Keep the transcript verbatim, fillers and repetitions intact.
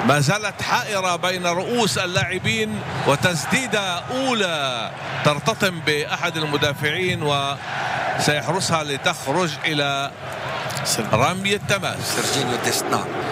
ما زالت حائرة بين رؤوس اللاعبين، وتسديدة أولى ترتطم بأحد المدافعين وسيحرسها لتخرج إلى رمي التماس. سيرجينيو ديستنا